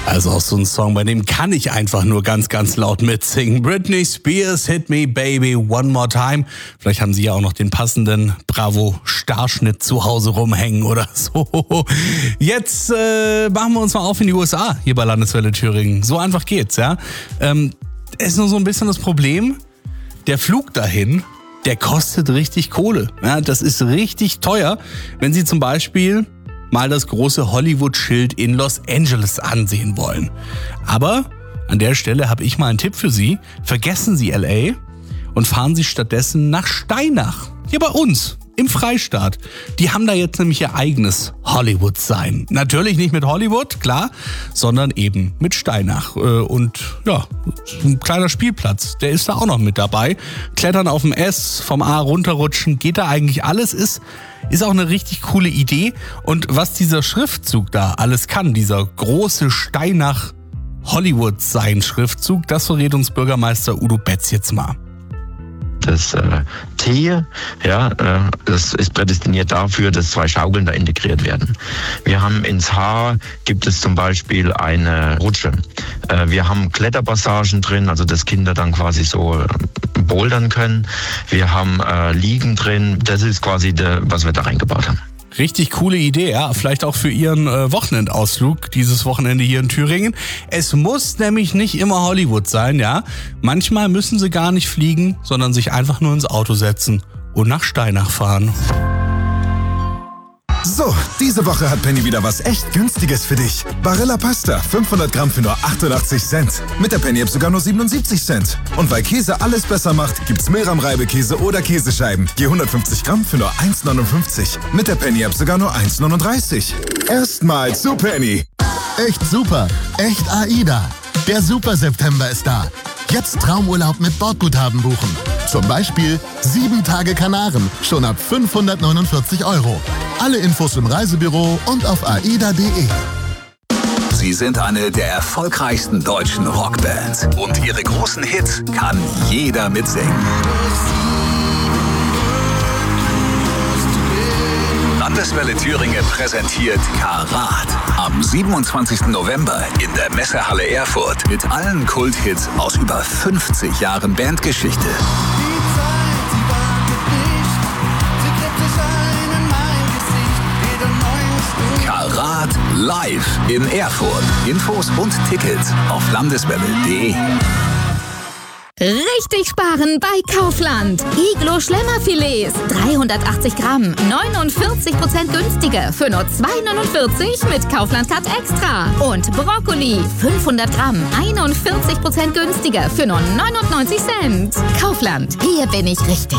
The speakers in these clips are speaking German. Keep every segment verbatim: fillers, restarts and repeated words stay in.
Also auch so ein Song, bei dem kann ich einfach nur ganz, ganz laut mitsingen. Britney Spears, Hit Me Baby One More Time. Vielleicht haben Sie ja auch noch den passenden Bravo-Starschnitt zu Hause rumhängen oder so. Jetzt äh, machen wir uns mal auf in die U S A, hier bei Landeswelle Thüringen. So einfach geht's, ja. Ähm, ist nur so ein bisschen das Problem, der Flug dahin, der kostet richtig Kohle. Ja, das ist richtig teuer, wenn Sie zum Beispiel mal das große Hollywood-Schild in Los Angeles ansehen wollen. Aber an der Stelle habe ich mal einen Tipp für Sie. Vergessen Sie L A und fahren Sie stattdessen nach Steinach. Hier bei uns im Freistaat. Die haben da jetzt nämlich ihr eigenes Hollywood-Sein. Natürlich nicht mit Hollywood, klar, sondern eben mit Steinach. Und ja, ein kleiner Spielplatz, der ist da auch noch mit dabei. Klettern auf dem S, vom A runterrutschen, geht da eigentlich alles, ist, ist auch eine richtig coole Idee. Und was dieser Schriftzug da alles kann, dieser große Steinach Hollywood-Sein-Schriftzug, das verrät uns Bürgermeister Udo Betz jetzt mal. Das äh, T, ja, äh, das ist prädestiniert dafür, dass zwei Schaukeln da integriert werden. Wir haben ins H, gibt es zum Beispiel eine Rutsche. Äh, wir haben Kletterpassagen drin, also dass Kinder dann quasi so äh, bouldern können. Wir haben äh, Liegen drin. Das ist quasi, de, was wir da reingebaut haben. Richtig coole Idee, ja. Vielleicht auch für Ihren äh, Wochenendausflug dieses Wochenende hier in Thüringen. Es muss nämlich nicht immer Hollywood sein, ja. Manchmal müssen Sie gar nicht fliegen, sondern sich einfach nur ins Auto setzen und nach Steinach fahren. So, diese Woche hat Penny wieder was echt Günstiges für dich. Barilla Pasta, fünfhundert Gramm für nur achtundachtzig Cent. Mit der Penny-App sogar nur siebenundsiebzig Cent. Und weil Käse alles besser macht, gibt's Milram-Reibekäse oder Käsescheiben. Je hundertfünfzig Gramm für nur eins neunundfünfzig. Mit der Penny-App sogar nur eins neununddreißig. Erstmal zu Penny. Echt super. Echt AIDA. Der Super September ist da. Jetzt Traumurlaub mit Bordguthaben buchen. Zum Beispiel sieben Tage Kanaren, schon ab fünfhundertneunundvierzig Euro. Alle Infos im Reisebüro und auf aida punkt de. Sie sind eine der erfolgreichsten deutschen Rockbands. Und ihre großen Hits kann jeder mitsingen. Landeswelle Thüringen präsentiert Karat am siebenundzwanzigsten November in der Messehalle Erfurt mit allen Kulthits aus über fünfzig Jahren Bandgeschichte. Karat live in Erfurt. Infos und Tickets auf landeswelle punkt de. Richtig sparen bei Kaufland. Iglo Schlemmerfilets, dreihundertachtzig Gramm, neunundvierzig Prozent günstiger für nur zwei neunundvierzig mit Kaufland Cut Extra. Und Brokkoli, fünfhundert Gramm, einundvierzig Prozent günstiger für nur neunundneunzig Cent. Kaufland, hier bin ich richtig.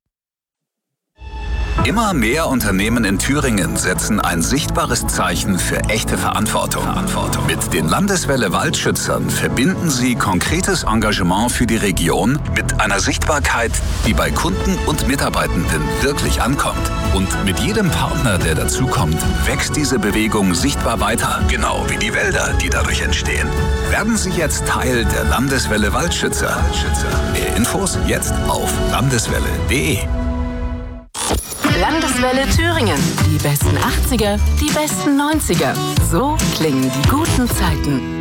Immer mehr Unternehmen in Thüringen setzen ein sichtbares Zeichen für echte Verantwortung. Verantwortung. Mit den Landeswelle Waldschützern verbinden sie konkretes Engagement für die Region mit einer Sichtbarkeit, die bei Kunden und Mitarbeitenden wirklich ankommt. Und mit jedem Partner, der dazukommt, wächst diese Bewegung sichtbar weiter. Genau wie die Wälder, die dadurch entstehen. Werden Sie jetzt Teil der Landeswelle Waldschützer. Mehr Infos jetzt auf landeswelle punkt de. Landeswelle Thüringen. Die besten achtziger, die besten neunziger. So klingen die guten Zeiten.